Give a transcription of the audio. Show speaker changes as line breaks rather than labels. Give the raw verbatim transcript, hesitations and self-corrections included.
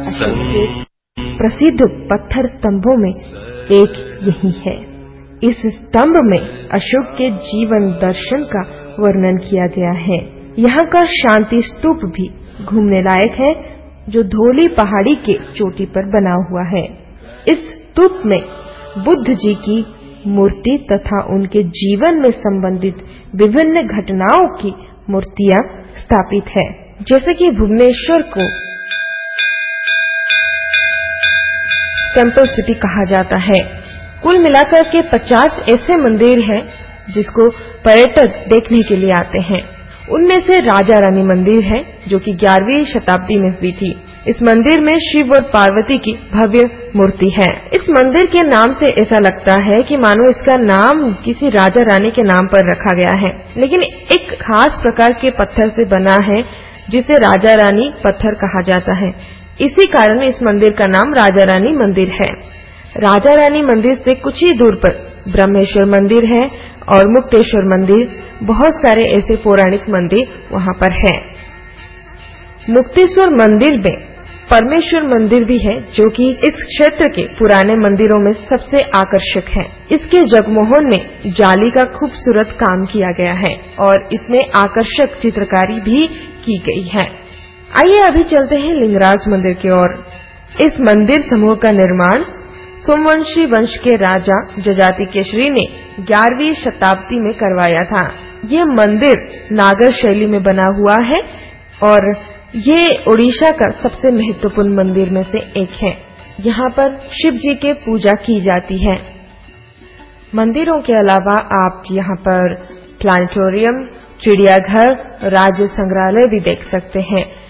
अशोक के प्रसिद्ध पत्थर स्तंभों में एक यही है। इस स्तंभ में अशोक के जीवन दर्शन का वर्णन किया गया है। यहाँ का शांति स्तूप भी घूमने लायक है, जो धौली पहाड़ी के चोटी पर बना हुआ है। इस स्तूप में बुद्ध जी की मूर्ति तथा उनके जीवन में संबंधित विभिन्न घटनाओं की मूर्तियां स्थापित है। जैसे कि भुवनेश्वर को टेम्पल सिटी कहा जाता है। कुल मिलाकर के पचास ऐसे मंदिर हैं जिसको पर्यटक देखने के लिए आते हैं। उनमें से राजा रानी मंदिर है, जो कि ग्यारहवीं शताब्दी में हुई थी। इस मंदिर में शिव और पार्वती की भव्य मूर्ति है। इस मंदिर के नाम से ऐसा लगता है कि मानो इसका नाम किसी राजा रानी के नाम पर रखा गया है, लेकिन एक खास प्रकार के पत्थर से बना है जिसे राजा रानी पत्थर कहा जाता है। इसी कारण इस मंदिर का नाम राजा रानी मंदिर है। राजा रानी मंदिर से कुछ ही दूर पर ब्रह्मेश्वर मंदिर है और मुक्तेश्वर मंदिर, बहुत सारे ऐसे पौराणिक मंदिर वहां पर हैं। मुक्तेश्वर मंदिर में परमेश्वर मंदिर भी है, जो कि इस क्षेत्र के पुराने मंदिरों में सबसे आकर्षक है। इसके जगमोहन में जाली का खूबसूरत काम किया गया है और इसमें आकर्षक चित्रकारी भी की गई है। आइए अभी चलते हैं लिंगराज मंदिर की ओर। इस मंदिर समूह का निर्माण सोमवंशी वंश के राजा जजाति केसरी ने ग्यारहवीं शताब्दी में करवाया था। ये मंदिर नागर शैली में बना हुआ है और ये ओडिशा का सबसे महत्वपूर्ण मंदिर में से एक है। यहाँ पर शिव जी के पूजा की जाती है। मंदिरों के अलावा आप यहाँ पर प्लानिटोरियम, चिड़ियाघर, राज्य संग्रहालय भी देख सकते हैं।